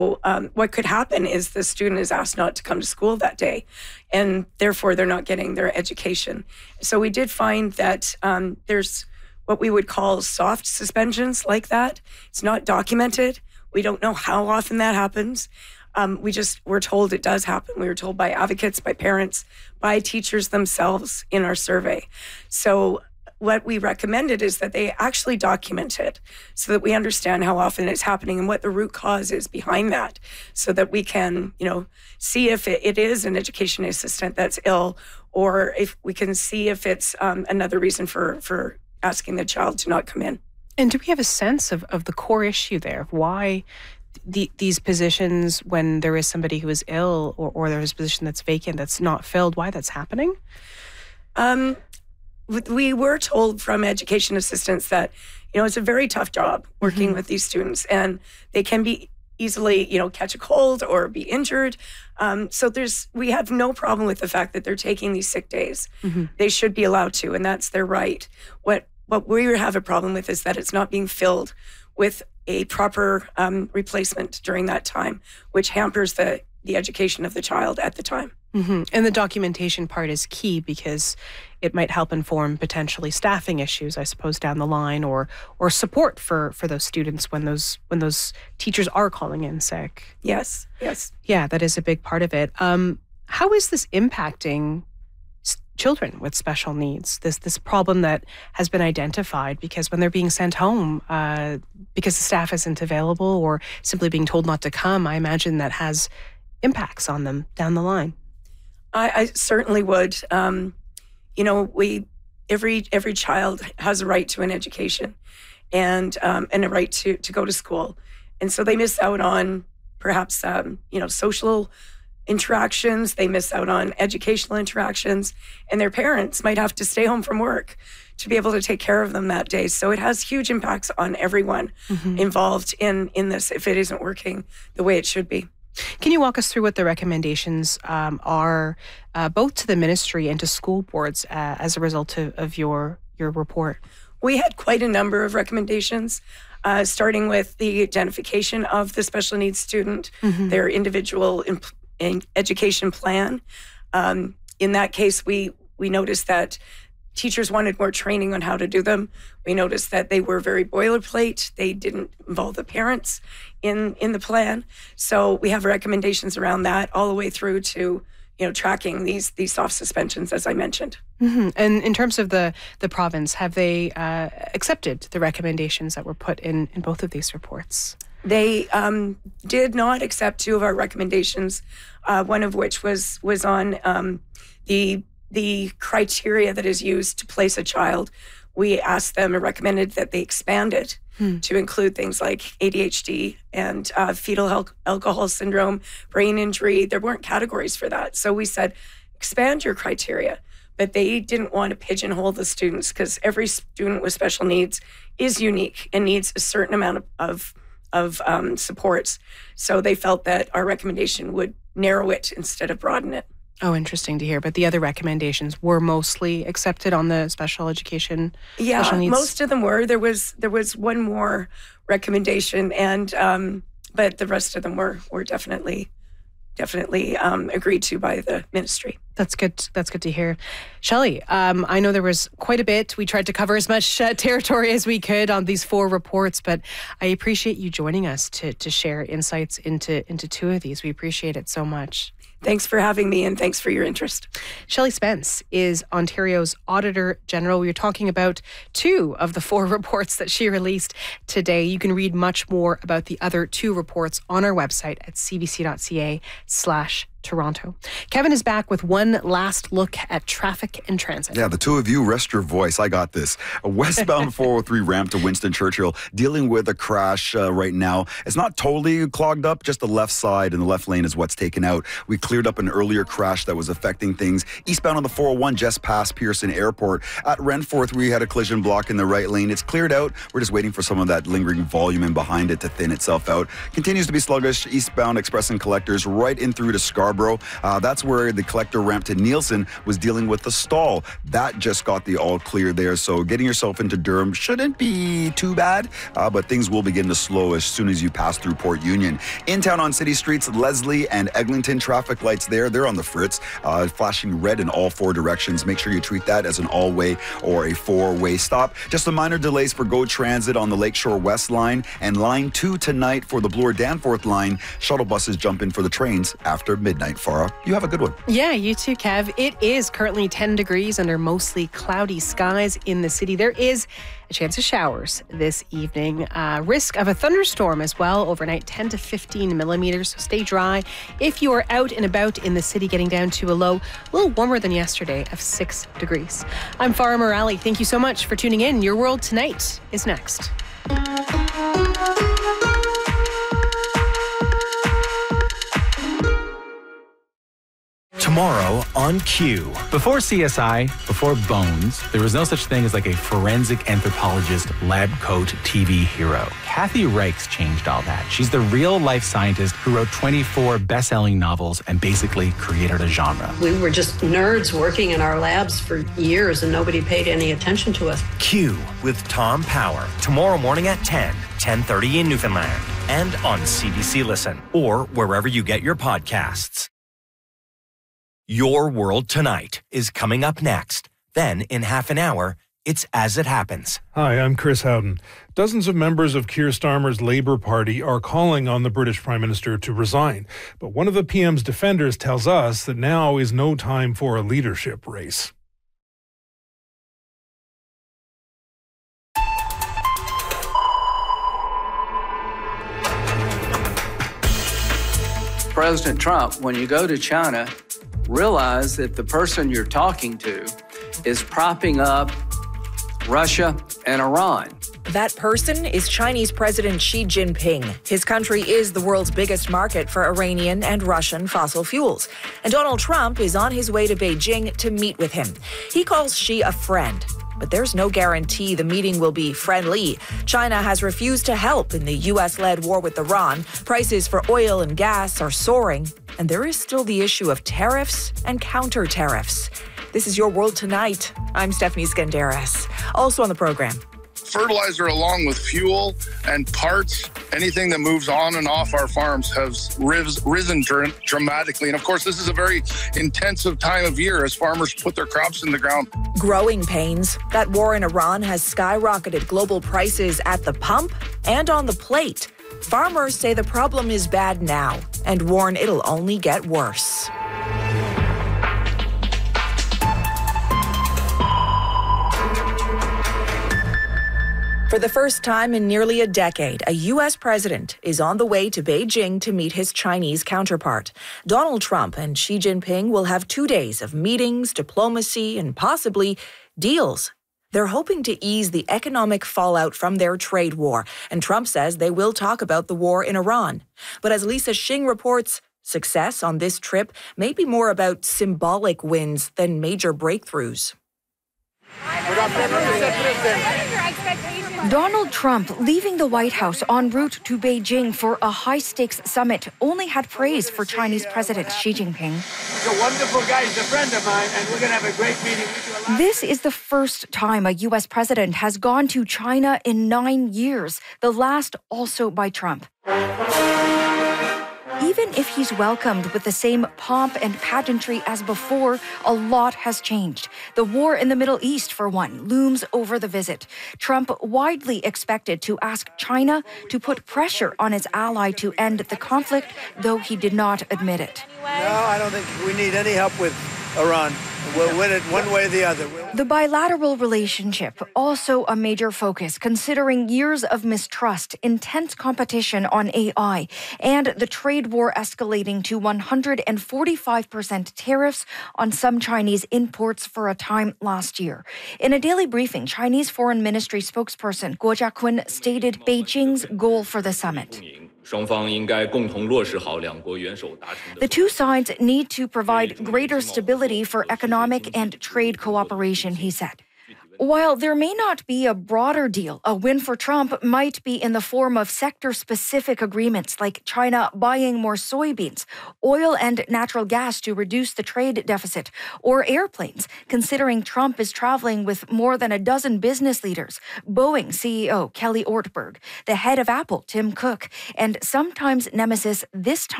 what could happen is the student is asked not to come to school that day, and therefore they're not getting their education. So we did find that there's what we would call soft suspensions like that. It's not documented. We don't know how often that happens. We're told it does happen. We were told by advocates, by parents, by teachers themselves in our survey. So what we recommended is that they actually document it so that we understand how often it's happening and what the root cause is behind that, so that we can, see if it is an education assistant that's ill, or if we can see if it's another reason for asking the child to not come in. And do we have a sense of the core issue there, of why these positions, when there is somebody who is ill or there is a position that's vacant, that's not filled, why that's happening? We were told from education assistants that, it's a very tough job working with these students, and they can be easily, catch a cold or be injured. So we have no problem with the fact that they're taking these sick days. They should be allowed to, and that's their right. What we have a problem with is that it's not being filled with a proper replacement during that time, which hampers the education of the child at the time. And the documentation part is key, because it might help inform potentially staffing issues, I suppose, down the line, or support for those students when those teachers are calling in sick. Yes. Yeah, that is a big part of it. How is this impacting children with special needs, this problem that has been identified? Because when they're being sent home because the staff isn't available, or simply being told not to come, I imagine that has impacts on them down the line. I certainly would. Every child has a right to an education and a right to go to school. And so they miss out on perhaps, social interactions. They miss out on educational interactions, and their parents might have to stay home from work to be able to take care of them that day. So it has huge impacts on everyone involved in this if it isn't working the way it should be. Can you walk us through what the recommendations are, both to the ministry and to school boards as a result of your report? We had quite a number of recommendations, starting with the identification of the special needs student, their individual education plan. In that case, we noticed that teachers wanted more training on how to do them. We noticed that they were very boilerplate. They didn't involve the parents in the plan. So we have recommendations around that, all the way through to tracking these soft suspensions, as I mentioned. And in terms of the province, have they accepted the recommendations that were put in both of these reports? They did not accept two of our recommendations, one of which was on the criteria that is used to place a child. We asked them and recommended that they expand it to include things like ADHD and fetal alcohol syndrome, brain injury. There weren't categories for that. So we said, expand your criteria. But they didn't want to pigeonhole the students, because every student with special needs is unique and needs a certain amount of supports. So they felt that our recommendation would narrow it instead of broaden it. Oh, interesting to hear. But the other recommendations were mostly accepted on the special education? Yeah, special needs? Most of them were. There was one more recommendation, and but the rest of them were definitely agreed to by the ministry. That's good. That's good to hear. Shelley, I know there was quite a bit. We tried to cover as much territory as we could on these 4 reports, but I appreciate you joining us to share insights into 2 of these. We appreciate it so much. Thanks for having me, and thanks for your interest. Shelley Spence is Ontario's Auditor General. We were talking about 2 of the 4 reports that she released today. You can read much more about the other 2 reports on our website at cbc.ca/Toronto. Kevin is back with one last look at traffic and transit. Yeah, the 2 of you, rest your voice. I got this. A westbound 403 ramp to Winston Churchill, dealing with a crash right now. It's not totally clogged up, just the left side and the left lane is what's taken out. We cleared up an earlier crash that was affecting things. Eastbound on the 401, just past Pearson Airport. At Ren 43, had a collision block in the right lane. It's cleared out. We're just waiting for some of that lingering volume in behind it to thin itself out. Continues to be sluggish. Eastbound Express and Collectors right in through to Scarborough. Scarborough. That's where the collector ramp to Nielsen was dealing with the stall. That just got the all clear there. So getting yourself into Durham shouldn't be too bad, but things will begin to slow as soon as you pass through Port Union. In town on city streets, Leslie and Eglinton traffic lights there. They're on the fritz, flashing red in all four directions. Make sure you treat that as an all-way or a four-way stop. Just some minor delays for GO Transit on the Lakeshore West line and Line 2 tonight for the Bloor-Danforth line. Shuttle buses jump in for the trains after midnight. Farah, you have a good one. Yeah, you too, Kev. It is currently 10 degrees under mostly cloudy skies in the city. There is a chance of showers this evening. Risk of a thunderstorm as well overnight, 10 to 15 millimeters. So stay dry. If you are out and about in the city, getting down to a low, a little warmer than yesterday of 6 degrees. I'm Farah Morali. Thank you so much for tuning in. Your World Tonight is next. Tomorrow on Q. Before CSI, before Bones, there was no such thing as like a forensic anthropologist lab coat TV hero. Kathy Reichs changed all that. She's the real life scientist who wrote 24 best-selling novels and basically created a genre. We were just nerds working in our labs for years and nobody paid any attention to us. Q with Tom Power. Tomorrow morning at 10, 10:30 in Newfoundland. And on CBC Listen or wherever you get your podcasts. Your World Tonight is coming up next. Then, in half an hour, it's As It Happens. Hi, I'm Chris Howden. Dozens of members of Keir Starmer's Labour Party are calling on the British Prime Minister to resign. But one of the PM's defenders tells us that now is no time for a leadership race. President Trump, when you go to China, realize that the person you're talking to is propping up Russia and Iran. That person is Chinese President Xi Jinping. His country is the world's biggest market for Iranian and Russian fossil fuels. And Donald Trump is on his way to Beijing to meet with him. He calls Xi a friend. But there's no guarantee the meeting will be friendly. China has refused to help in the U.S.-led war with Iran. Prices for oil and gas are soaring. And there is still the issue of tariffs and counter-tariffs. This is Your World Tonight. I'm Stephanie Skandaris. Also on the program. Fertilizer along with fuel and parts, anything that moves on and off our farms has risen dramatically. And of course, this is a very intensive time of year as farmers put their crops in the ground. Growing pains. That war in Iran has skyrocketed global prices at the pump and on the plate. Farmers say the problem is bad now and warn it'll only get worse. For the first time in nearly a decade, a U.S. president is on the way to Beijing to meet his Chinese counterpart. Donald Trump and Xi Jinping will have 2 days of meetings, diplomacy, and possibly deals. They're hoping to ease the economic fallout from their trade war, and Trump says they will talk about the war in Iran. But as Lisa Shing reports, success on this trip may be more about symbolic wins than major breakthroughs. Donald Trump leaving the White House en route to Beijing for a high-stakes summit only had praise for Chinese President Xi Jinping. He's a wonderful guy. He's a friend of mine, and we're going to have a great meeting. This is the first time a U.S. president has gone to China in 9 years, the last also by Trump. Even if he's welcomed with the same pomp and pageantry as before, a lot has changed. The war in the Middle East, for one, looms over the visit. Trump widely expected to ask China to put pressure on its ally to end the conflict, though he did not admit it. No, I don't think we need any help with Iran. We'll win it one way or the other. The bilateral relationship, also a major focus, considering years of mistrust, intense competition on AI, and the trade war escalating to 145% tariffs on some Chinese imports for a time last year. In a daily briefing, Chinese Foreign Ministry spokesperson Guo Jiakun stated Beijing's goal for the summit. The two sides need to provide greater stability for economic and trade cooperation, he said. While there may not be a broader deal, a win for Trump might be in the form of sector-specific agreements like China buying more soybeans, oil and natural gas to reduce the trade deficit, or airplanes, considering Trump is traveling with more than a dozen business leaders, Boeing CEO Kelly Ortberg, the head of Apple Tim Cook, and sometimes nemesis this time